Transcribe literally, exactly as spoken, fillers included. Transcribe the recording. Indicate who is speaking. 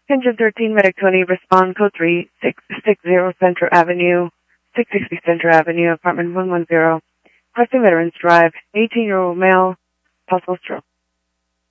Speaker 1: Engine thirteen, Medic twenty, respond code three six six zero Center Avenue, six sixty Center Avenue, apartment one one zero. Requesting Veterans Drive, eighteen-year-old male, possible stroke.